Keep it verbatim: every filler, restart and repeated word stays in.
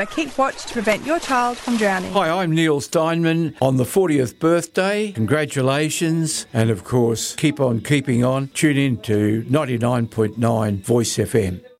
Keep watch to prevent your child from drowning. Hi, I'm Neil Steinman on the fortieth birthday. Congratulations. And of course, keep on keeping on. Tune in to ninety-nine point nine Voice F M.